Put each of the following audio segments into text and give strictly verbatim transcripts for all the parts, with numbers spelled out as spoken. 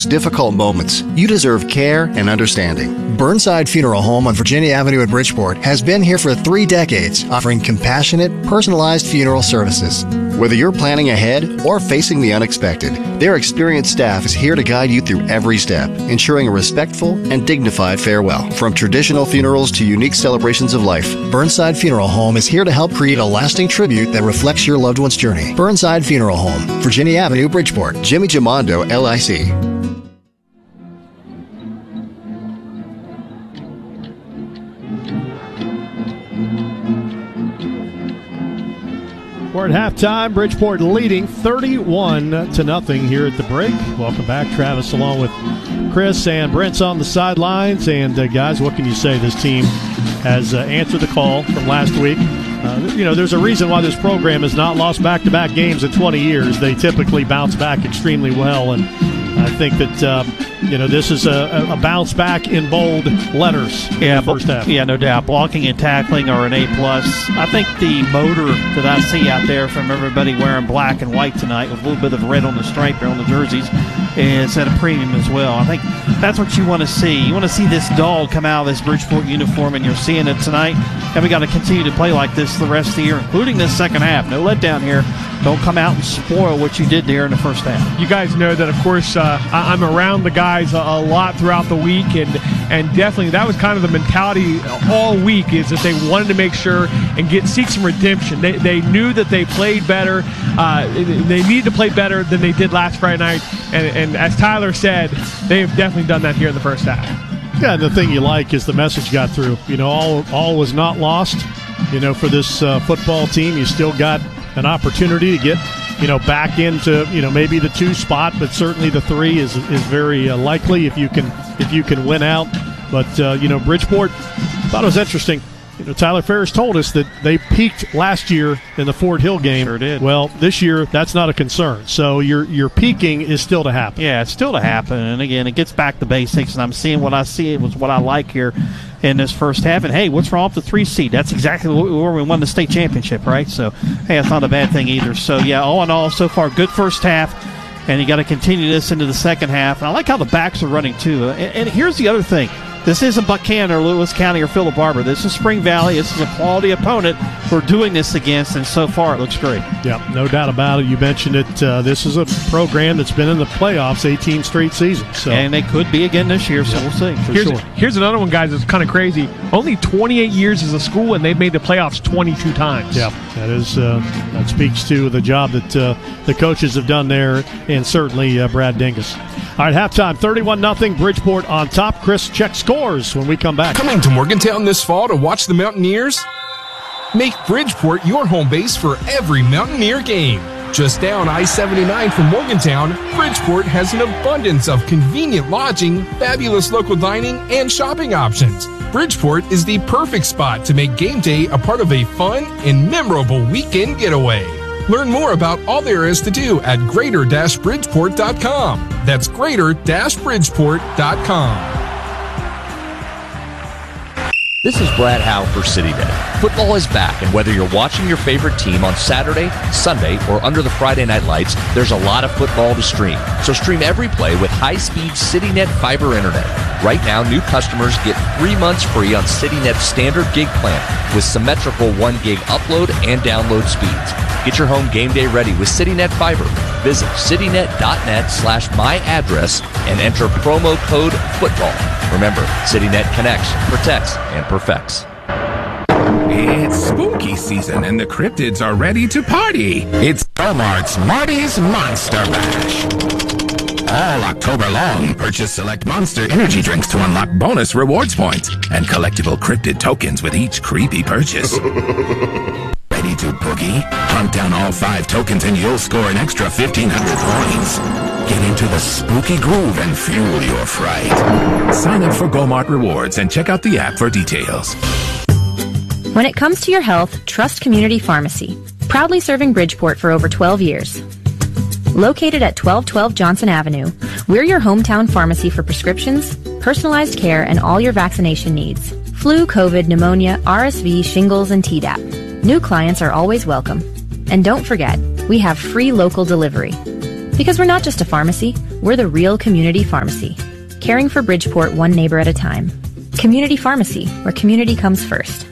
difficult moments, you deserve care and understanding. Burnside Funeral Home on Virginia Avenue in Bridgeport has been here for three decades, offering compassionate, personalized funeral services. Whether you're planning ahead or facing the unexpected, their experienced staff is here to guide you through every step, ensuring a respectful and dignified farewell. From traditional funerals to unique celebrations of life, Burnside Funeral Home is here to help create a lasting tribute that reflects your loved one's journey. Burnside Funeral Home, Virginia Avenue, Bridgeport. Jimmy Gimondo, L I C. We're at halftime. Bridgeport leading thirty-one to nothing here at the break. Welcome back, Travis, along with Chris and Brent's on the sidelines. And, uh, guys, what can you say? This team has uh, answered the call from last week. Uh, you know, there's a reason why this program has not lost back-to-back games in twenty years. They typically bounce back extremely well, and I think that, uh, you know, this is a, a bounce back in bold letters yeah, in the first half. Yeah, no doubt. Blocking and tackling are an A plus. I think the motor that I see out there from everybody wearing black and white tonight with a little bit of red on the stripe there on the jerseys is at a premium as well. I think that's what you want to see. You want to see this dog come out of this Bridgeport uniform, and you're seeing it tonight. And we got to continue to play like this the rest of the year, including this second half. No letdown here. Don't come out and spoil what you did there in the first half. You guys know that, of course, uh, I- I'm around the guys a-, a lot throughout the week, and and definitely that was kind of the mentality all week, is that they wanted to make sure and get seek some redemption. They, they knew that they played better. Uh, they needed to play better than they did last Friday night, and, and as Tyler said, they have definitely done that here in the first half. Yeah, and the thing you like is the message got through. You know, all all was not lost. You know, for this uh, football team, you still got an opportunity to get, you know, back into, you know, maybe the two spot, but certainly the three is is very uh, likely if you can if you can win out. But uh, you know, Bridgeport, thought it was interesting. You know, Tyler Ferris told us that they peaked last year in the Fort Hill game. Sure did. Well, this year that's not a concern. So your your peaking is still to happen. Yeah, it's still to happen. And again, it gets back to basics. And I'm seeing what I see. It was what I like here in this first half. And hey, what's wrong with the three seed? That's exactly where we won the state championship, right? So hey, it's not a bad thing either. So yeah, all in all, so far, good first half. And you got to continue this into the second half. And I like how the backs are running too. And, and here's the other thing. This isn't Buchanan or Lewis County or Philip Barber. This is Spring Valley. This is a quality opponent we're doing this against, and so far it looks great. Yeah, no doubt about it. You mentioned it. Uh, this is a program that's been in the playoffs eighteen straight seasons. So. And they could be again this year, so yeah. we'll see. For here's, sure. here's another one, guys, that's kind of crazy. Only twenty-eight years as a school, and they've made the playoffs twenty-two times. Yeah, that is uh, that speaks to the job that uh, the coaches have done there, and certainly uh, Brad Dingus. All right, halftime, thirty-one nothing, Bridgeport on top. Chris, check scores when we come back. Coming to Morgantown this fall to watch the Mountaineers? Make Bridgeport your home base for every Mountaineer game. Just down I seventy-nine from Morgantown, Bridgeport has an abundance of convenient lodging, fabulous local dining, and shopping options. Bridgeport is the perfect spot to make game day a part of a fun and memorable weekend getaway. Learn more about all there is to do at greater dash bridgeport dot com. That's greater dash bridgeport dot com. This is Brad Howe for CityNet. Football is back, and whether you're watching your favorite team on Saturday, Sunday, or under the Friday night lights, there's a lot of football to stream. So stream every play with high-speed CityNet fiber internet. Right now, new customers get three months free on CityNet's standard gig plan with symmetrical one gig upload and download speeds. Get your home game day ready with CityNet Fiber. Visit citynet.net slash my address and enter promo code FOOTBALL. Remember, CityNet connects, protects, and perfects. It's spooky season and the cryptids are ready to party. It's Walmart's Marty's Monster Bash. All October long, purchase select Monster energy drinks to unlock bonus rewards points and collectible cryptid tokens with each creepy purchase. Ready to boogie? Hunt down all five tokens and you'll score an extra fifteen hundred points. Get into the spooky groove and fuel your fright. Sign up for Walmart Rewards and check out the app for details. When it comes to your health, trust Community Pharmacy. Proudly serving Bridgeport for over twelve years. Located at twelve twelve Johnson Avenue, we're your hometown pharmacy for prescriptions, personalized care, and all your vaccination needs. Flu, COVID, pneumonia, R S V, shingles, and Tdap. New clients are always welcome. And don't forget, we have free local delivery. Because we're not just a pharmacy, we're the real community pharmacy. Caring for Bridgeport one neighbor at a time. Community Pharmacy, where community comes first.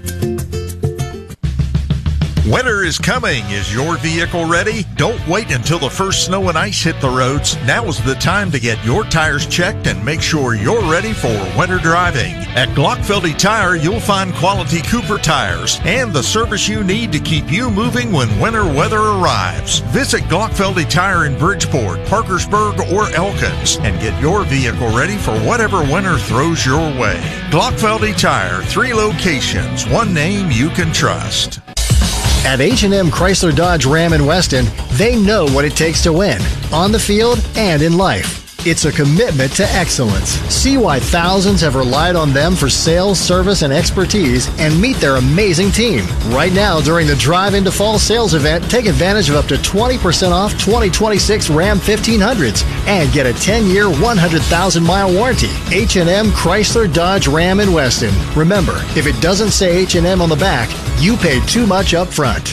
Winter is coming. Is your vehicle ready? Don't wait until the first snow and ice hit the roads. Now is the time to get your tires checked and make sure you're ready for winter driving. At Glockfeldy Tire, you'll find quality Cooper tires and the service you need to keep you moving when winter weather arrives. Visit Glockfeldy Tire in Bridgeport, Parkersburg, or Elkins and get your vehicle ready for whatever winter throws your way. Glockfeldy Tire, three locations, one name you can trust. At H and M Chrysler Dodge Ram in Weston, they know what it takes to win, on the field and in life. It's a commitment to excellence. See why thousands have relied on them for sales, service, and expertise, and meet their amazing team. Right now, during the Drive into Fall sales event, take advantage of up to twenty percent off twenty twenty-six Ram fifteen hundreds and get a ten-year, one hundred thousand mile warranty. H and M Chrysler Dodge Ram in Weston. Remember, if it doesn't say H and M on the back, you paid too much up front.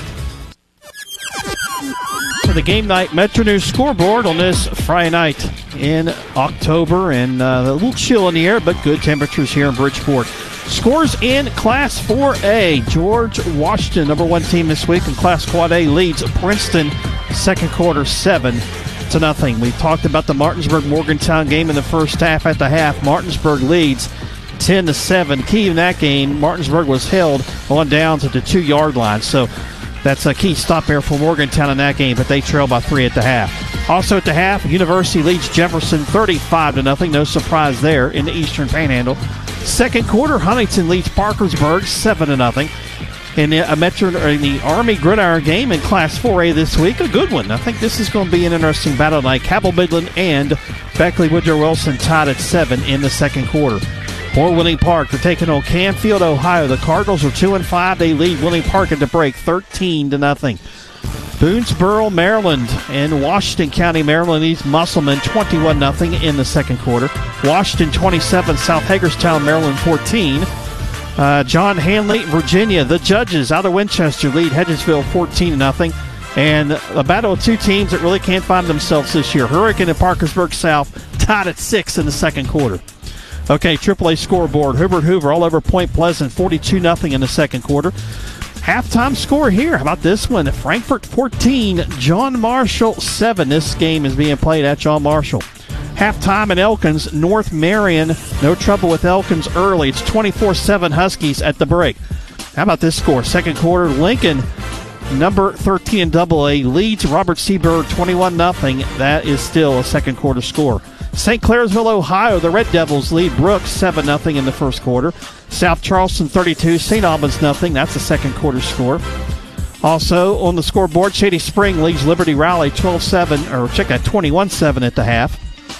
For the Game Night Metro News scoreboard on this Friday night in October, and uh, a little chill in the air, but good temperatures here in Bridgeport. Scores in Class four A. George Washington, number one team this week in Class Quad A, leads Princeton second quarter seven to nothing. We talked about the Martinsburg-Morgantown game in the first half. At the half, Martinsburg leads ten to seven. Key in that game, Martinsburg was held on downs at the two-yard line. So that's a key stop there for Morgantown in that game, but they trail by three at the half. Also at the half, University leads Jefferson thirty-five to nothing. No surprise there in the Eastern Panhandle. Second quarter, Huntington leads Parkersburg seven to nothing. In the, uh, Metro, or in the Army Gridiron game in Class four A this week, a good one. I think this is going to be an interesting battle tonight. Cabell Midland and Beckley Woodrow Wilson tied at seven in the second quarter. For Winning Park, they're taking on Canfield, Ohio. The Cardinals are two and five. They lead Winning Park at the break, thirteen to nothing. Boonesboro, Maryland, and Washington County, Maryland leads Musselman twenty-one nothing in the second quarter. Washington twenty-seven, South Hagerstown, Maryland fourteen. Uh, John Hanley, Virginia, the Judges out of Winchester lead Hedgesville fourteen to nothing. And a battle of two teams that really can't find themselves this year. Hurricane and Parkersburg South tied at six in the second quarter. Okay, triple A scoreboard. Hubert Hoover all over Point Pleasant, forty-two nothing in the second quarter. Halftime score here. How about this one? Frankfort fourteen, John Marshall seven. This game is being played at John Marshall. Halftime in Elkins, North Marion. No trouble with Elkins early. It's twenty-four seven Huskies at the break. How about this score? Second quarter, Lincoln, number thirteen in double A, leads Robert Seaburg twenty-one nothing. That is still a second quarter score. Saint Clairsville, Ohio, the Red Devils lead Brooks seven nothing in the first quarter. South Charleston thirty-two, Saint Albans nothing. That's the second quarter score. Also on the scoreboard, Shady Spring leads Liberty Raleigh twelve seven, or check that, twenty-one seven at the half.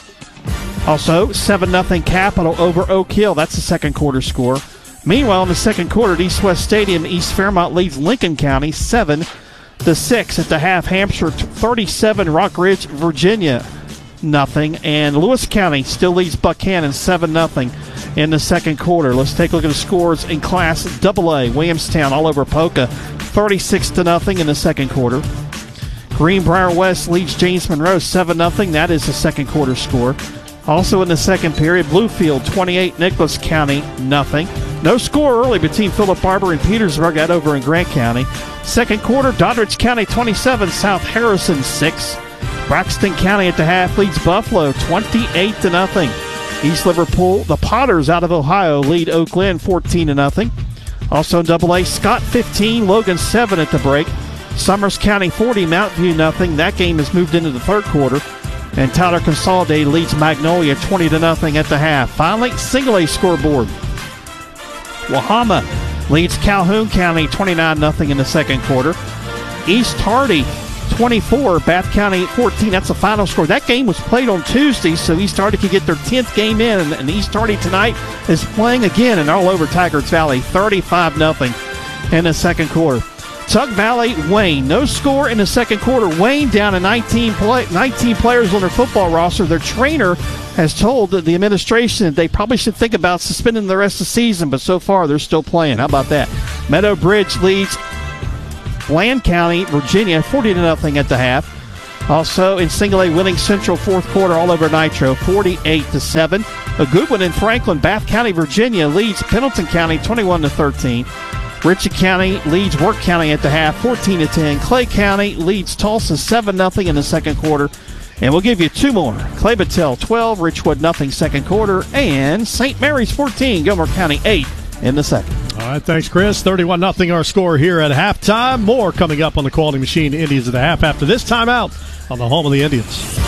Also, seven nothing Capital over Oak Hill. That's the second quarter score. Meanwhile, in the second quarter, at East West Stadium, East Fairmont leads Lincoln County seven to six at the half. Hampshire thirty-seven, Rock Ridge, Virginia nothing, and Lewis County still leads Buchanan seven nothing in the second quarter. Let's take a look at the scores in Class double A. Williamstown all over Polka, thirty-six to nothing in the second quarter. Greenbrier West leads James Monroe seven nothing. That is the second quarter score. Also in the second period, Bluefield twenty-eight, Nicholas County nothing. No score early between Philip Barber and Petersburg, that over in Grant County. Second quarter, Doddridge County twenty-seven, South Harrison six. Braxton County at the half leads Buffalo twenty-eight to nothing. East Liverpool, the Potters out of Ohio lead Oak Glen fourteen to nothing. Also in double A, Scott fifteen, Logan seven at the break. Summers County forty, Mount View nothing. That game has moved into the third quarter. And Tyler Consolidated leads Magnolia twenty to nothing at the half. Finally, single A scoreboard. Wahama leads Calhoun County twenty-nine nothing in the second quarter. East Hardy twenty-four, Bath County fourteen. That's the final score. That game was played on Tuesday, so East Hardy could get their tenth game in. And East Hardy tonight is playing again and all over Tigard's Valley, thirty-five nothing in the second quarter. Tug Valley, Wayne. No score in the second quarter. Wayne down to nineteen, play, nineteen players on their football roster. Their trainer has told the administration that they probably should think about suspending the rest of the season, but so far they're still playing. How about that? Meadow Bridge leads Bland County, Virginia, forty to nothing at the half. Also in single A, winning Central fourth quarter all over Nitro, forty-eight to seven. A good one in Franklin. Bath County, Virginia leads Pendleton County twenty-one to thirteen. Ritchie County leads Work County at the half, fourteen to ten. Clay County leads Tulsa seven nothing in the second quarter. And we'll give you two more. Clay Battelle twelve, Richwood nothing second quarter, and Saint Mary's fourteen, Gilmer County eight in the second. All right, thanks, Chris. thirty-one nothing our score here at halftime. More coming up on the Quality Machine Indians at the half after this timeout on the home of the Indians.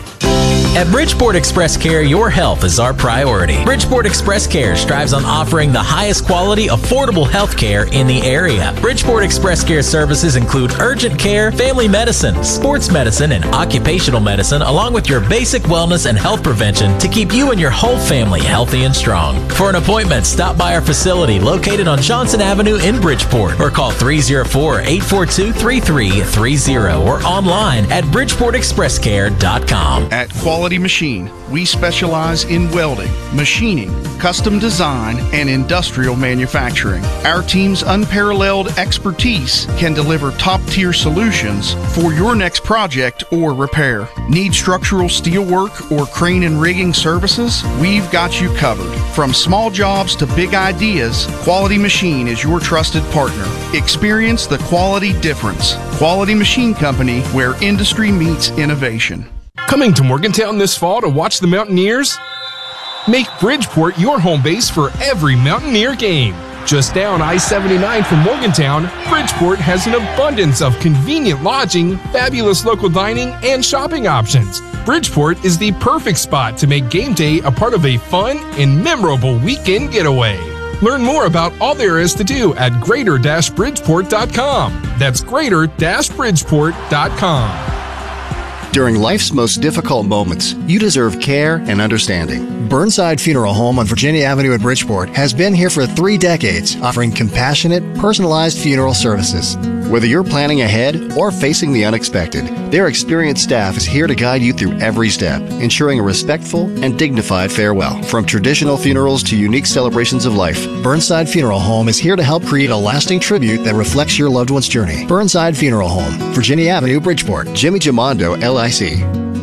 At Bridgeport Express Care, your health is our priority. Bridgeport Express Care strives on offering the highest quality, affordable health care in the area. Bridgeport Express Care services include urgent care, family medicine, sports medicine, and occupational medicine, along with your basic wellness and health prevention to keep you and your whole family healthy and strong. For an appointment, stop by our facility located on Johnson Avenue in Bridgeport or call three oh four, eight four two, three three three oh or online at bridgeport express care dot com. At Quality Machine, we specialize in welding, machining, custom design, and industrial manufacturing. Our team's unparalleled expertise can deliver top-tier solutions for your next project or repair. Need structural steel work or crane and rigging services? We've got you covered. From small jobs to big ideas, Quality Machine is your trusted partner. Experience the quality difference. Quality Machine Company, where industry meets innovation. Coming to Morgantown this fall to watch the Mountaineers? Make Bridgeport your home base for every Mountaineer game. Just down I seventy-nine from Morgantown, Bridgeport has an abundance of convenient lodging, fabulous local dining, and shopping options. Bridgeport is the perfect spot to make game day a part of a fun and memorable weekend getaway. Learn more about all there is to do at greater bridgeport dot com. That's greater bridgeport dot com. During life's most difficult moments, you deserve care and understanding. Burnside Funeral Home on Virginia Avenue in Bridgeport has been here for three decades, offering compassionate, personalized funeral services. Whether you're planning ahead or facing the unexpected, their experienced staff is here to guide you through every step, ensuring a respectful and dignified farewell. From traditional funerals to unique celebrations of life, Burnside Funeral Home is here to help create a lasting tribute that reflects your loved one's journey. Burnside Funeral Home, Virginia Avenue, Bridgeport. Jimmy Gimondo, L I C.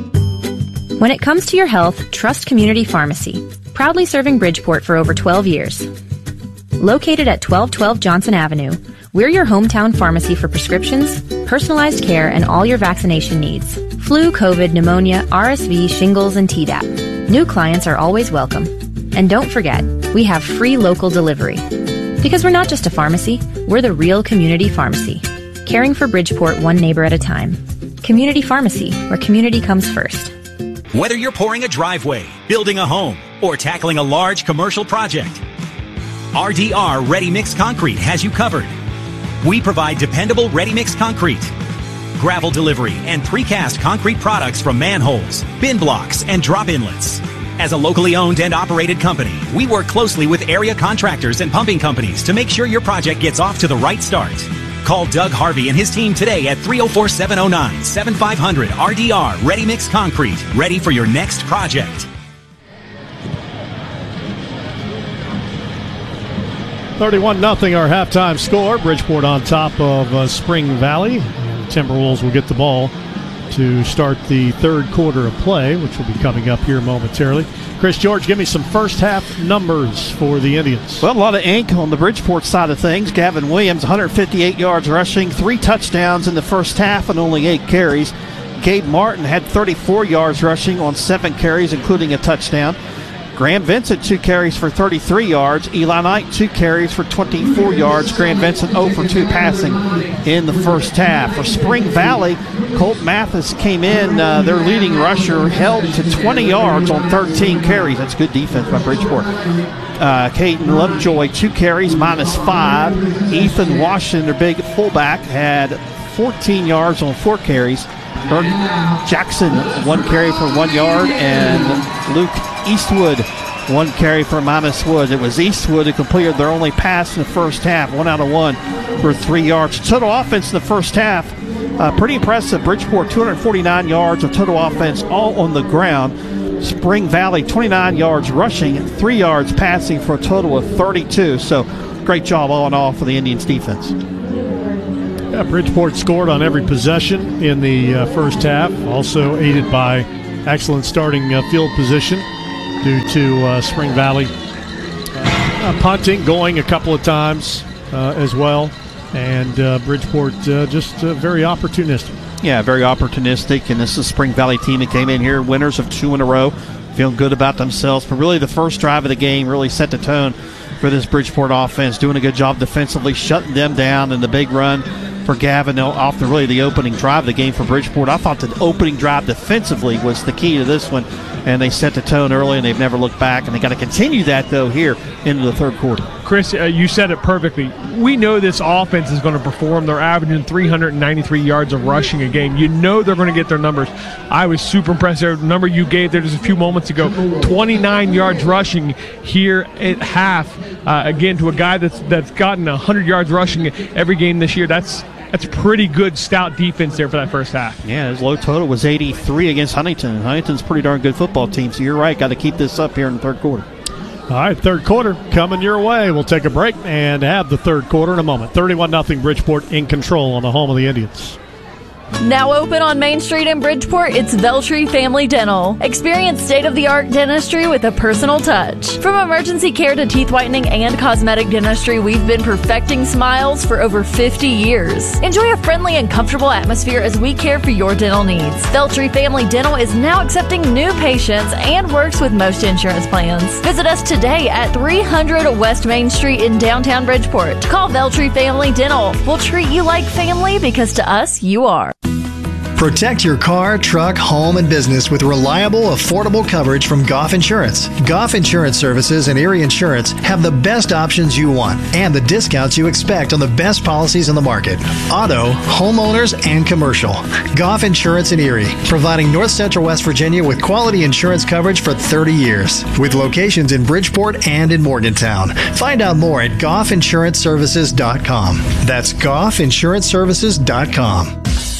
When it comes to your health, trust Community Pharmacy, proudly serving Bridgeport for over twelve years. Located at twelve twelve Johnson Avenue, we're your hometown pharmacy for prescriptions, personalized care, and all your vaccination needs. Flu, COVID, pneumonia, R S V, shingles, and Tdap. New clients are always welcome. And don't forget, we have free local delivery. Because we're not just a pharmacy, we're the real community pharmacy. Caring for Bridgeport one neighbor at a time. Community Pharmacy, where community comes first. Whether you're pouring a driveway, building a home, or tackling a large commercial project, R D R Ready Mix Concrete has you covered. We provide dependable ready-mix concrete, gravel delivery, and precast concrete products from manholes, bin blocks, and drop inlets. As a locally owned and operated company, we work closely with area contractors and pumping companies to make sure your project gets off to the right start. Call Doug Harvey and his team today at three oh four, seven oh nine, seven five hundred R D R Ready Mix Concrete, ready for your next project. thirty-one nothing our halftime score. Bridgeport on top of uh, Spring Valley. And the Timberwolves will get the ball to start the third quarter of play, which will be coming up here momentarily. Chris George, give me some first half numbers for the Indians. Well, a lot of ink on the Bridgeport side of things. Gavin Williams, one hundred fifty-eight yards rushing, three touchdowns in the first half and only eight carries. Cade Martin had thirty-four yards rushing on seven carries, including a touchdown. Graham Vincent, two carries for thirty-three yards. Eli Knight, two carries for twenty-four yards. Graham Vincent, zero for two passing in the first half. For Spring Valley, Colt Mathis came in, uh, their leading rusher, held to twenty yards on thirteen carries. That's good defense by Bridgeport. Uh, Caden Lovejoy, two carries, minus five. Ethan Washington, their big fullback, had fourteen yards on four carries. Kirk Jackson, one carry for one yard, and Luke Eastwood, one carry for minus Wood. It was Eastwood who completed their only pass in the first half, one out of one for three yards. Total offense in the first half, uh, pretty impressive. Bridgeport, two hundred forty-nine yards of total offense, all on the ground. Spring Valley, twenty-nine yards rushing, three yards passing for a total of thirty-two. So great job all in all for the Indians defense. Yeah, Bridgeport scored on every possession in the uh, first half, also aided by excellent starting uh, field position due to uh, Spring Valley uh, punting, going a couple of times uh, as well, and uh, Bridgeport uh, just uh, very opportunistic. Yeah, very opportunistic, and this is a Spring Valley team that came in here, winners of two in a row, feeling good about themselves. But really the first drive of the game really set the tone for this Bridgeport offense, doing a good job defensively, shutting them down in the big run for Gavin off the really the opening drive of the game for Bridgeport. I thought the opening drive defensively was the key to this one, and they set the tone early, and they've never looked back, and they got to continue that, though, here into the third quarter. Chris, uh, you said it perfectly. We know this offense is going to perform. They're averaging three hundred ninety-three yards of rushing a game. You know they're going to get their numbers. I was super impressed. The number you gave there just a few moments ago, twenty-nine yards rushing here at half. Uh, again, to a guy that's that's gotten one hundred yards rushing every game this year. That's That's pretty good, stout defense there for that first half. Yeah, his low total was eighty-three against Huntington. Huntington's a pretty darn good football team, so you're right. Got to keep this up here in the third quarter. All right, third quarter coming your way. We'll take a break and have the third quarter in a moment. thirty-one nothing Bridgeport in control on the home of the Indians. Now open on Main Street in Bridgeport, it's Veltri Family Dental. Experience state-of-the-art dentistry with a personal touch. From emergency care to teeth whitening and cosmetic dentistry, we've been perfecting smiles for over fifty years. Enjoy a friendly and comfortable atmosphere as we care for your dental needs. Veltri Family Dental is now accepting new patients and works with most insurance plans. Visit us today at three hundred West Main Street in downtown Bridgeport. Call Veltri Family Dental. We'll treat you like family because to us, you are. Protect your car, truck, home, and business with reliable, affordable coverage from Goff Insurance. Goff Insurance Services and Erie Insurance have the best options you want and the discounts you expect on the best policies in the market. Auto, homeowners, and commercial. Goff Insurance in Erie, providing North Central West Virginia with quality insurance coverage for thirty years, with locations in Bridgeport and in Morgantown. Find out more at goff insurance services dot com. That's goff insurance services dot com.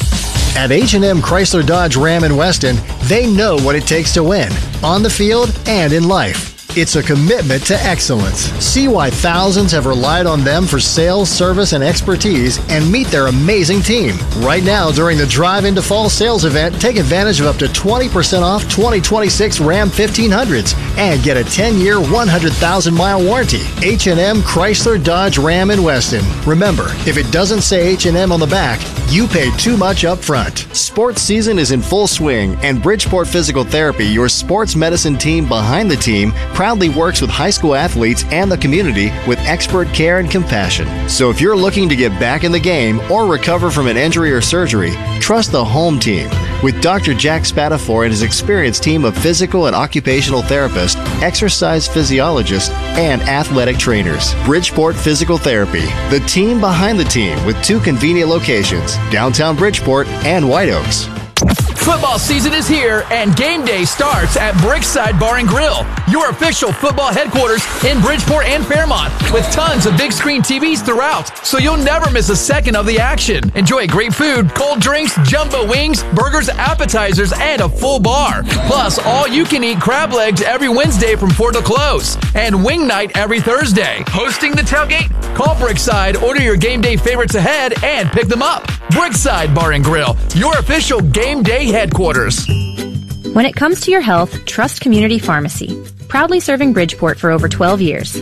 At H and M Chrysler Dodge Ram in Weston, they know what it takes to win, on the field and in life. It's a commitment to excellence. See why thousands have relied on them for sales, service, and expertise, and meet their amazing team. Right now, during the Drive into Fall sales event, take advantage of up to twenty percent off twenty twenty-six Ram fifteen hundreds and get a ten-year, one hundred thousand mile warranty. H and M Chrysler Dodge Ram in Weston. Remember, if it doesn't say H and M on the back, you paid too much up front. Sports season is in full swing, and Bridgeport Physical Therapy, your sports medicine team behind the team, proudly works with high school athletes and the community with expert care and compassion. So if you're looking to get back in the game or recover from an injury or surgery, trust the home team. With Doctor Jack Spatafor and his experienced team of physical and occupational therapists, exercise physiologists, and athletic trainers. Bridgeport Physical Therapy, the team behind the team with two convenient locations, downtown Bridgeport and White Oaks. Football season is here, and game day starts at Brickside Bar and Grill, your official football headquarters in Bridgeport and Fairmont, with tons of big screen T Vs throughout, so you'll never miss a second of the action. Enjoy great food, cold drinks, jumbo wings, burgers, appetizers, and a full bar. Plus, all you can eat crab legs every Wednesday from four to close, and wing night every Thursday. Hosting the tailgate? Call Brickside, order your game day favorites ahead, and pick them up. Brickside Bar and Grill, your official game day headquarters. When it comes to your health, trust Community Pharmacy, proudly serving Bridgeport for over twelve years.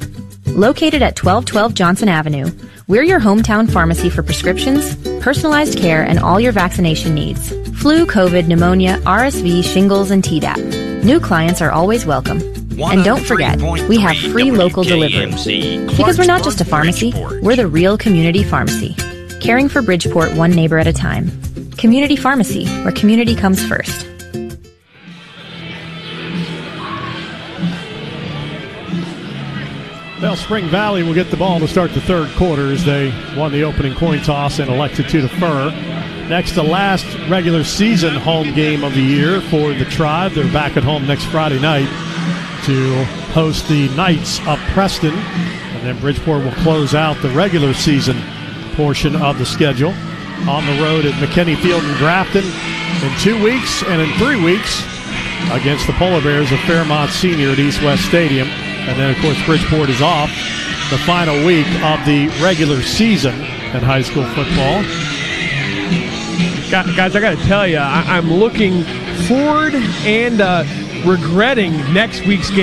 Located at twelve twelve Johnson Avenue, we're your hometown pharmacy for prescriptions, personalized care, and all your vaccination needs. Flu, COVID, pneumonia, R S V, shingles, and Tdap. New clients are always welcome. And don't forget, we have free local delivery. Because we're not just a pharmacy, we're the real community pharmacy. Caring for Bridgeport one neighbor at a time. Community Pharmacy, where community comes first. Well, Spring Valley will get the ball to start the third quarter as they won the opening coin toss and elected to defer. Next to last regular season home game of the year for the Tribe. They're back at home next Friday night to host the Knights of Preston. And then Bridgeport will close out the regular season portion of the schedule on the road at McKinney Field in Grafton in two weeks, and in three weeks against the Polar Bears of Fairmont Senior at East West Stadium. And then, of course, Bridgeport is off the final week of the regular season at high school football. Guys, I got to tell you, I- I'm looking forward and uh, regretting next week's game.